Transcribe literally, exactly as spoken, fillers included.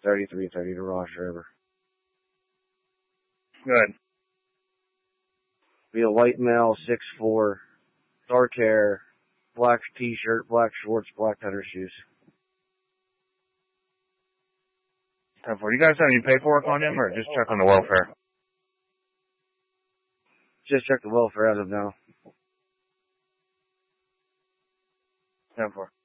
thirty-three thirty to Ross River. Good. Be a white male, six foot four, dark hair, black t-shirt, black shorts, black tennis shoes. ten four. You guys have any paperwork on him, or just check on the welfare? Just check the welfare as of now. ten four.